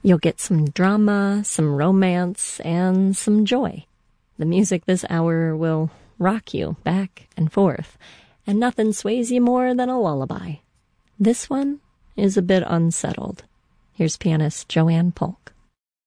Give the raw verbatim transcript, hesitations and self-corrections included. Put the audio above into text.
You'll get some drama, some romance, and some joy. The music this hour will rock you back and forth, and nothing sways you more than a lullaby. This one is a bit unsettled. Here's pianist Joanne Polk.